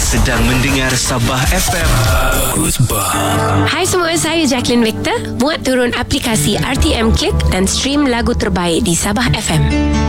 sedang mendengar Sabah FM. Bagus bah. Hai semua, saya Jacqueline Victor. Muat turun aplikasi RTM Click dan stream lagu terbaik di Sabah FM.